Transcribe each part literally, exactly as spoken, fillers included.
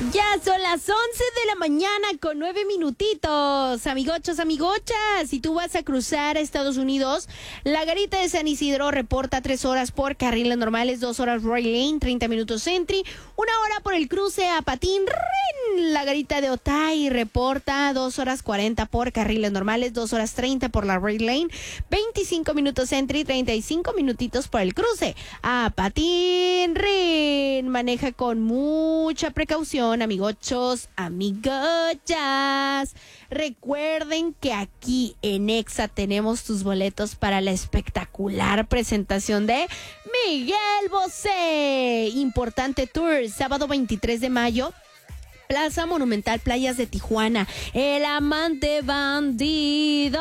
Ya son las once de la mañana con nueve minutitos, amigochos, amigochas. Si tú vas a cruzar a Estados Unidos, la Garita de San Isidro reporta tres horas por carriles normales, dos horas Roy Lane, treinta minutos Entry, una hora por el cruce a Patín. La Garita de Otay reporta dos horas cuarenta por carriles normales, dos horas treinta por la Roy Lane, veinticinco minutos Entry, treinta y cinco minutitos por el cruce a Patín Rin. Maneja con mucha precaución, amigochos, amigochas. Recuerden que aquí en Exa tenemos tus boletos para la espectacular presentación de Miguel Bosé. Importante tour, sábado veintitrés de mayo. Plaza Monumental, Playas de Tijuana. El amante bandido,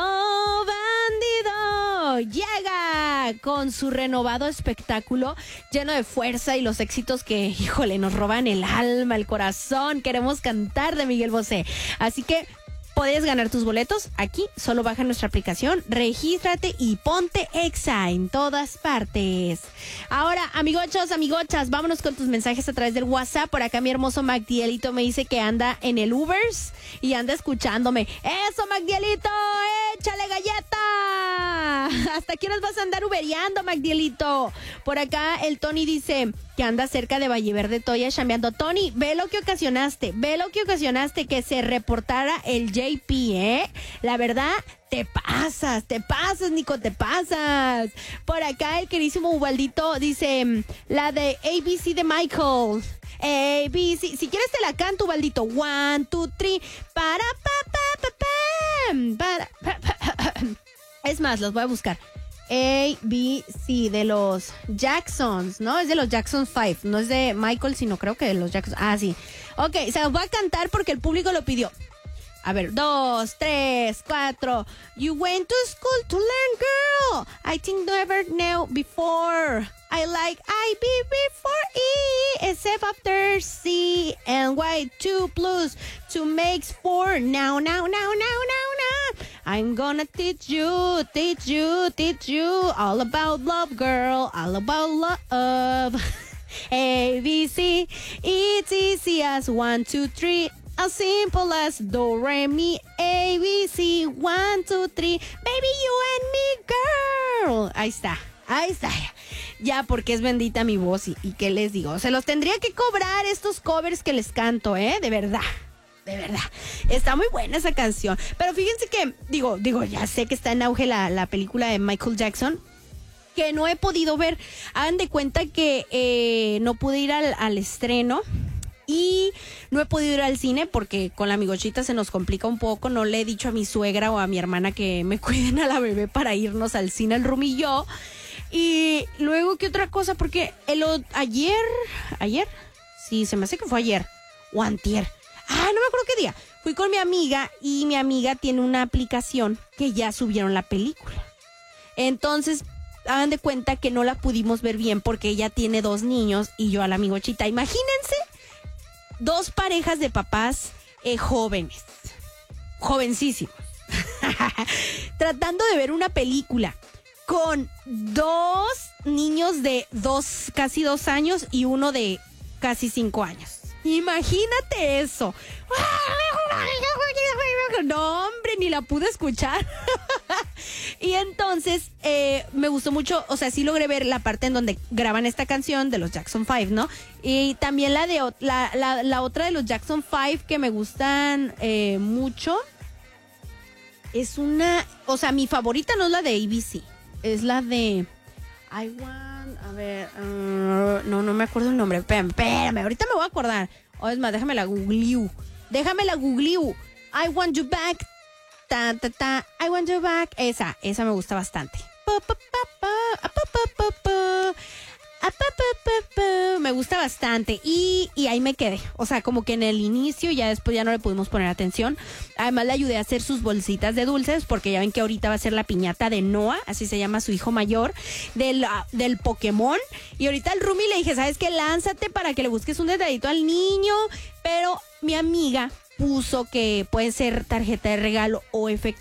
bandido, llega con su renovado espectáculo lleno de fuerza y los éxitos que, híjole, nos roban el alma, el corazón. Queremos cantar de Miguel Bosé. Así que puedes ganar tus boletos aquí. Solo baja nuestra aplicación, regístrate y ponte Exa en todas partes. Ahora, amigochos, amigochas, vámonos con tus mensajes a través del WhatsApp. Por acá mi hermoso Magdielito me dice que anda en el Ubers y anda escuchándome. ¡Eso, Magdielito! ¡Échale galleta! ¿Hasta qué horas vas a andar uberiando, Magdielito? Por acá el Tony dice que anda cerca de Valle Verde Toya chambeando. Tony, ve lo que ocasionaste, ve lo que ocasionaste que se reportara el J P, ¿eh? La verdad, te pasas, te pasas, Nico, te pasas. Por acá el queridísimo Ubaldito dice, la de A B C de Michael. A B C, si quieres te la canto, Ubaldito. One, two, three, para, pa, pa, pa, pam, para, pa, pa. Es más, los voy a buscar. A B C de los Jacksons, ¿no? Es de los Jackson Five, no es de Michael, sino creo que de los Jacksons. Ah, sí. Ok, se los voy a cantar porque el público lo pidió. A ver, dos, tres, cuatro. You went to school to learn, girl. I think never knew before. I like I B before E, except after C and Y. Two plus two makes four. Now, now, now, now, now, now. I'm gonna teach you, teach you, teach you all about love, girl. All about love. A, B, C, it's easy as one, two, three. As simple as do, re, mi, A, B, C, one, two, three, baby, you and me, girl. Ahí está, ahí está. Ya, porque es bendita mi voz y, y ¿qué les digo? Se los tendría que cobrar estos covers que les canto, ¿eh? De verdad, de verdad. Está muy buena esa canción. Pero fíjense que, digo, digo, ya sé que está en auge la, la película de Michael Jackson, que no he podido ver. Hagan de cuenta que eh, no pude ir al, al estreno. Y no he podido ir al cine porque con la amigochita se nos complica un poco. No le he dicho a mi suegra o a mi hermana que me cuiden a la bebé para irnos al cine, el Rumi y yo. Y luego, ¿qué otra cosa? Porque el, ayer, ayer, sí, se me hace que fue ayer o antier. Ah, no me acuerdo qué día. Fui con mi amiga y mi amiga tiene una aplicación que ya subieron la película. Entonces, hagan de cuenta que no la pudimos ver bien porque ella tiene dos niños y yo a la amigochita. Imagínense. Dos parejas de papás eh, jóvenes, jovencísimos, tratando de ver una película con dos niños de dos, casi dos años y uno de casi cinco años. Imagínate eso. No, hombre, ni la pude escuchar. Y entonces eh, me gustó mucho, o sea, sí logré ver la parte en donde graban esta canción de los Jackson Five, ¿no? Y también la de la, la, la otra de los Jackson Five que me gustan eh, mucho. Es una, o sea, mi favorita no es la de A B C, es la de I want, a ver, uh, no, no me acuerdo el nombre, espérame, espérame, ahorita me voy a acordar. O es más, déjame la googleo, déjame la googleo. I want you back. Ta, ta, ta, I want you back. Esa, esa me gusta bastante. Pa, pa, pa, pa, pa, pa, pa, pa. Pa, pa, pa, pa. Me gusta bastante. Y, y ahí me quedé. O sea, como que en el inicio, ya después ya no le pudimos poner atención. Además le ayudé a hacer sus bolsitas de dulces, porque ya ven que ahorita va a ser la piñata de Noah, así se llama su hijo mayor, del, del Pokémon. Y ahorita al Rumi le dije, ¿sabes qué? Lánzate para que le busques un detallito al niño. Pero mi amiga puso que puede ser tarjeta de regalo o efectivo.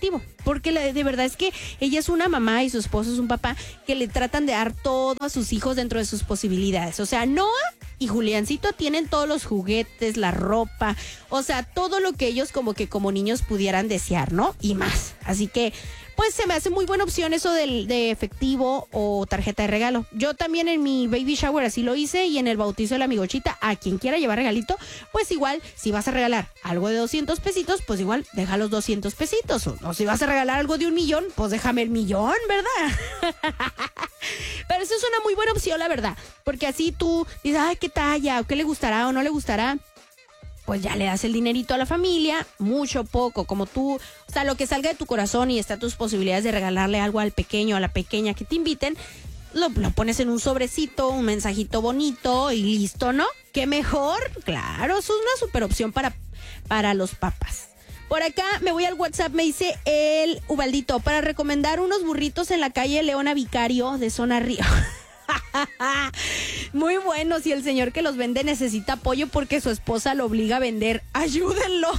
porque la, de verdad es que ella es una mamá y su esposo es un papá que le tratan de dar todo a sus hijos dentro de sus posibilidades. O sea, Noah y Juliancito tienen todos los juguetes, la ropa, o sea, todo lo que ellos como que como niños pudieran desear, ¿no? Y más. Así que pues se me hace muy buena opción eso del, de efectivo o tarjeta de regalo. Yo también en mi baby shower así lo hice y en el bautizo de la amigochita, a quien quiera llevar regalito, pues igual, si vas a regalar algo de doscientos pesitos, pues igual deja los doscientos pesitos. O, o si vas a regalar algo de un millón, pues déjame el millón, ¿verdad? Pero eso es una muy buena opción, la verdad, porque así tú dices, ay, qué talla, o qué le gustará o no le gustará. Pues ya le das el dinerito a la familia, mucho, poco, como tú, o sea, lo que salga de tu corazón y está a tus posibilidades de regalarle algo al pequeño, a la pequeña que te inviten, lo, lo pones en un sobrecito, un mensajito bonito y listo, ¿no? ¿Qué mejor? Claro, eso es una super opción para, para los papás. Por acá me voy al WhatsApp, me dice el Ubaldito, para recomendar unos burritos en la calle Leona Vicario de Zona Río. Muy bueno, si el señor que los vende necesita apoyo porque su esposa lo obliga a vender, ayúdenlo.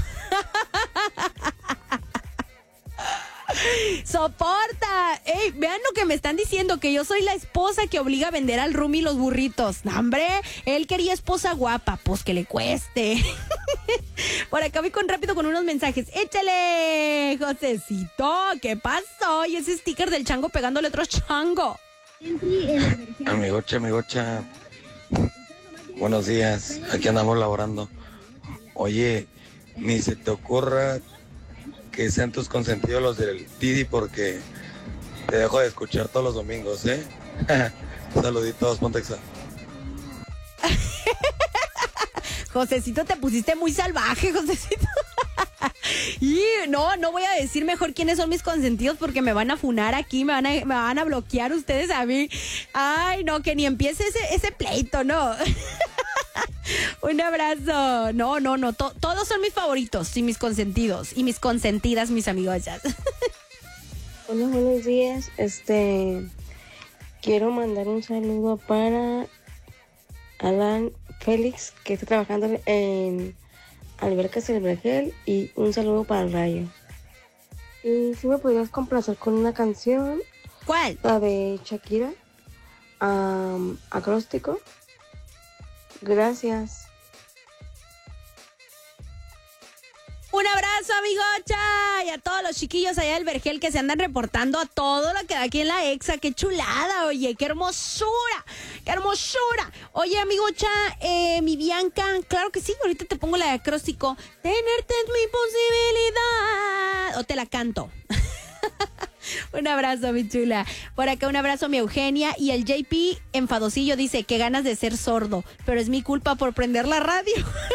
Soporta. Ey, vean lo que me están diciendo, que yo soy la esposa que obliga a vender al Rumi los burritos. No, hombre, él quería esposa guapa, pues que le cueste. Por acá voy con rápido con unos mensajes. Échale, Josecito, ¿qué pasó? Y ese sticker del chango pegándole otro chango. Amigocha, amigocha, buenos días, aquí andamos laborando. Oye, ni se te ocurra que sean tus consentidos los del Didi porque te dejo de escuchar todos los domingos, ¿eh? Saluditos, Pontexa. Josecito, te pusiste muy salvaje, Josecito. Y no, no voy a decir mejor quiénes son mis consentidos porque me van a funar aquí, me van a, me van a bloquear ustedes a mí. Ay, no, que ni empiece ese, ese pleito, ¿no? Un abrazo. No, no, no, to, todos son mis favoritos y mis consentidos y mis consentidas, mis amigochas. Hola, buenos días. Este, quiero mandar un saludo para Alan Félix, que está trabajando en Albercas El Vergel, y un saludo para el Rayo. Y si me podrías complacer con una canción. ¿Cuál? La de Shakira, um, Acróstico. Gracias. Un abrazo, amigocha, y a todos los chiquillos allá del Vergel que se andan reportando a todo lo que da aquí en la Exa. ¡Qué chulada! Oye, qué hermosura, qué hermosura. Oye, amigocha, eh, mi Bianca, claro que sí, ahorita te pongo la de Acróstico. Tenerte es mi posibilidad. O te la canto. Un abrazo, mi chula. Por acá un abrazo a mi Eugenia. Y el J P enfadosillo dice que ganas de ser sordo, pero es mi culpa por prender la radio.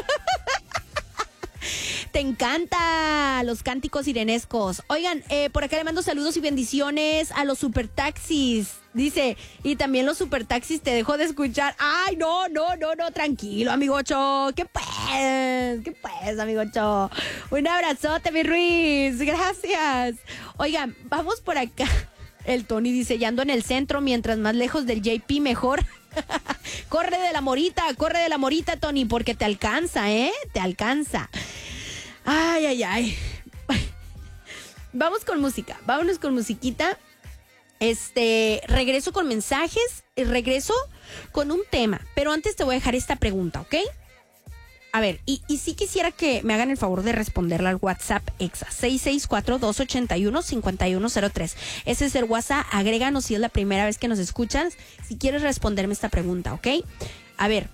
Te encanta los cánticos sirenescos. Oigan, eh, por acá le mando saludos y bendiciones a los supertaxis. Dice, y también los supertaxis te dejo de escuchar. Ay, no, no, no, no, tranquilo, amigocho. ¿Qué pues? ¿Qué pues, amigocho? Un abrazote, mi Ruiz. Gracias. Oigan, vamos por acá. El Tony dice, ya ando en el centro, mientras más lejos del J P, mejor. Corre de la morita, corre de la morita, Tony, porque te alcanza, ¿eh? Te alcanza. Ay, ay, ay. Vamos con música, vámonos con musiquita. Este, regreso con mensajes y regreso con un tema. Pero antes te voy a dejar esta pregunta, ¿ok? A ver, y, y sí quisiera que me hagan el favor de responderla al WhatsApp Exa seis seis cuatro, dos ocho uno, cinco uno cero tres. Ese es el WhatsApp, agréganos si es la primera vez que nos escuchas, si quieres responderme esta pregunta, ¿ok? A ver,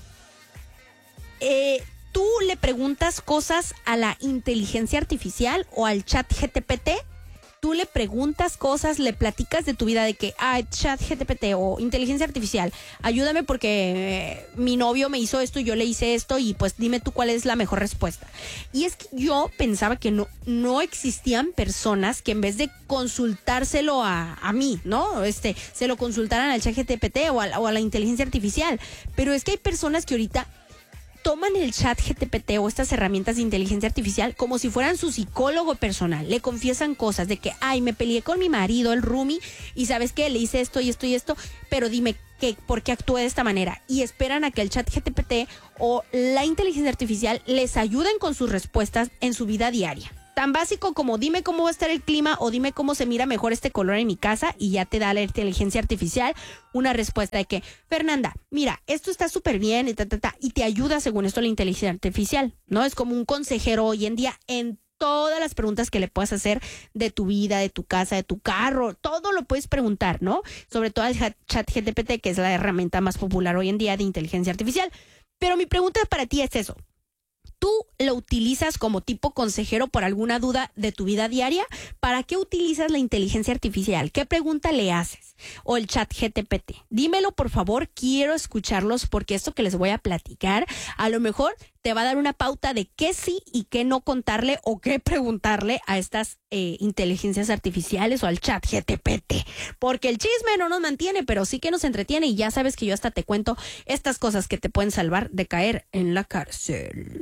eh, ¿tú le preguntas cosas a la inteligencia artificial o al chat G T P T? Tú le preguntas cosas, le platicas de tu vida de que, ah, chat G T P T o inteligencia artificial, ayúdame porque eh, mi novio me hizo esto y yo le hice esto y pues dime tú cuál es la mejor respuesta. Y es que yo pensaba que no, no existían personas que en vez de consultárselo a, a mí, ¿no? Este, se lo consultaran al chat G T P T o a, o a la inteligencia artificial. Pero es que hay personas que ahorita toman el chat G T P T o estas herramientas de inteligencia artificial como si fueran su psicólogo personal. Le confiesan cosas de que, ay, me peleé con mi marido, el roomie, y ¿sabes qué? Le hice esto y esto y esto, pero dime qué, por qué actué de esta manera. Y esperan a que el chat G T P T o la inteligencia artificial les ayuden con sus respuestas en su vida diaria. Tan básico como dime cómo va a estar el clima o dime cómo se mira mejor este color en mi casa y ya te da la inteligencia artificial una respuesta de que, Fernanda, mira, esto está súper bien y, ta, ta, ta, y te ayuda según esto la inteligencia artificial, ¿no? Es como un consejero hoy en día en todas las preguntas que le puedas hacer de tu vida, de tu casa, de tu carro, todo lo puedes preguntar, ¿no? Sobre todo el ChatGPT, que es la herramienta más popular hoy en día de inteligencia artificial. Pero mi pregunta para ti es eso. ¿Tú lo utilizas como tipo consejero por alguna duda de tu vida diaria? ¿Para qué utilizas la inteligencia artificial? ¿Qué pregunta le haces? O el chat G T P T. Dímelo, por favor, quiero escucharlos porque esto que les voy a platicar a lo mejor te va a dar una pauta de qué sí y qué no contarle o qué preguntarle a estas eh, inteligencias artificiales o al chat G T P T. Porque el chisme no nos mantiene, pero sí que nos entretiene y ya sabes que yo hasta te cuento estas cosas que te pueden salvar de caer en la cárcel.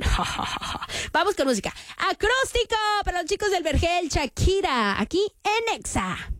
Vamos con música. Acróstico para los chicos del Vergel, Shakira, aquí en Exa.